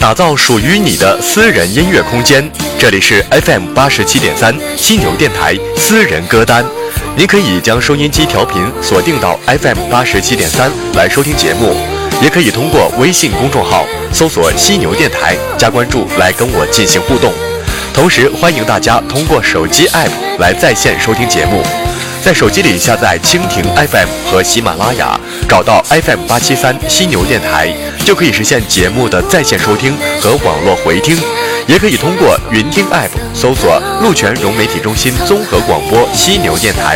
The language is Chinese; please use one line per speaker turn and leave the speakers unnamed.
打造属于你的私人音乐空间。这里是 FM87.3犀牛电台私人歌单，您可以将收音机调频锁定到 FM87.3来收听节目，也可以通过微信公众号搜索犀牛电台加关注来跟我进行互动。同时欢迎大家通过手机 App 来在线收听节目，在手机里下载蜻蜓 FM 和喜马拉雅，找到 FM873犀牛电台，就可以实现节目的在线收听和网络回听。也可以通过云听 App 搜索鹿泉融媒体中心综合广播犀牛电台，